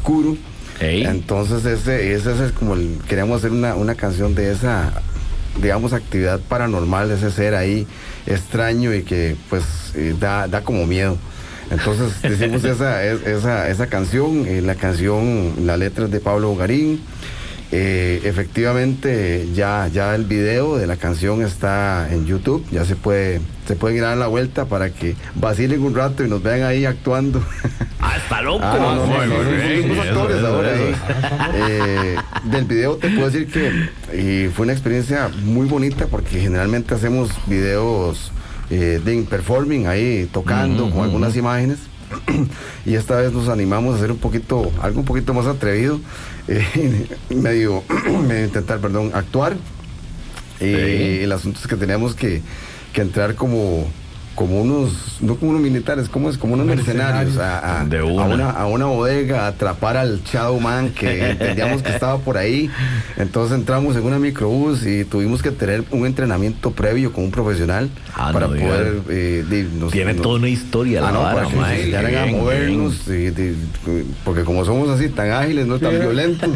oscuro. Hey. Entonces ese es como queríamos hacer una canción de esa, digamos, actividad paranormal, ese ser ahí extraño y que pues da como miedo. Entonces hicimos esa canción. La letra es de Pablo Bogarín. Efectivamente ya el video de la canción está en YouTube, ya se puede ir a dar la vuelta para que vacilen un rato y nos vean ahí actuando. Está loco. Somos actores ahora. Del video te puedo decir que fue una experiencia muy bonita, porque generalmente hacemos videos de performing ahí tocando con algunas imágenes. Y esta vez nos animamos a hacer algo un poquito más atrevido, medio intentar, actuar. El asunto es que teníamos que entrar como unos, no como unos militares, como unos mercenarios a una bodega, a atrapar al Shadow Man, que entendíamos que estaba por ahí. Entonces entramos en una microbús y tuvimos que tener un entrenamiento previo con un profesional para poder tiene toda una historia para que nos enseñaran a movernos, porque como somos así tan ágiles, no tan violentos,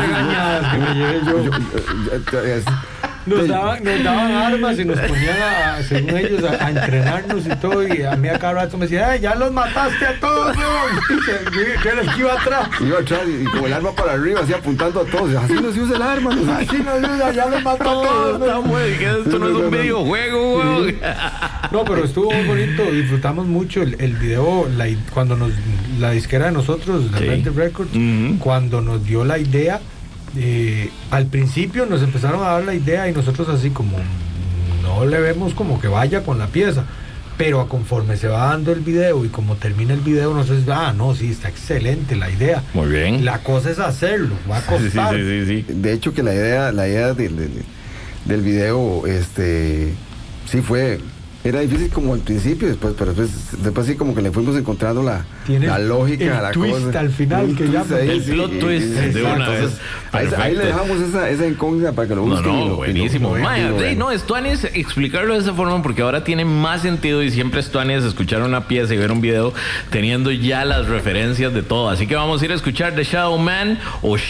nos daban armas y nos ponían según ellos a entrenarnos y todo, y a mí a cada rato me decían, ya los mataste a todos, ¿qué era el que iba atrás? Iba atrás y como el arma para arriba, así apuntando a todos. Así no se usa el arma, así no se usa, ya los mató a todos. Esto no es un videojuego. No, pero estuvo muy bonito, disfrutamos mucho el video, cuando la disquera de nosotros, de Red Records, cuando nos dio la idea. Al principio nos empezaron a dar la idea y nosotros así como no le vemos como que vaya con la pieza, pero conforme se va dando el video y como termina el video nosotros sí, está excelente la idea. Muy bien. La cosa es hacerlo, va a costar. Sí. De hecho que la idea del video sí era difícil como al principio, pero después sí como que le fuimos encontrando la lógica a la twist cosa. al final que ya el plot twist de una vez. Ahí le dejamos esa incógnita para que lo busquen. Buenísimo. Es tuanis explicarlo de esa forma, porque ahora tiene más sentido, y siempre es tuanis escuchar una pieza y ver un video teniendo ya las referencias de todo. Así que vamos a ir a escuchar The Shadow Man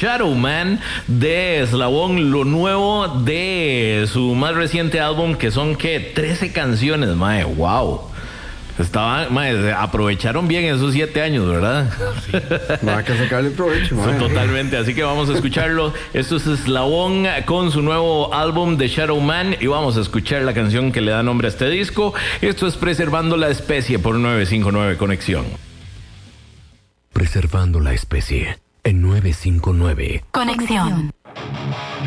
de Eslabón, lo nuevo de su más reciente álbum, que son 13 canciones. Wow. Aprovecharon bien esos 7 años, ¿verdad? Sí. Hay que sacarle provecho, totalmente. Así que vamos a escucharlo. Esto es Eslabón con su nuevo álbum The Shadow Man, y vamos a escuchar la canción que le da nombre a este disco. Esto es Preservando la Especie por 959 Conexión. Preservando la Especie en 959 Conexión.